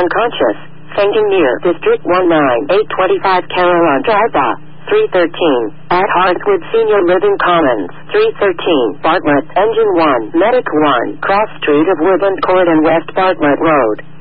unconscious, fainting near District 19825 Caroline Drive, 313, at Hartswood Senior Living Commons, 313, Bartlett, Engine 1, Medic 1, Cross Street of Woodland Court and West Bartlett Road.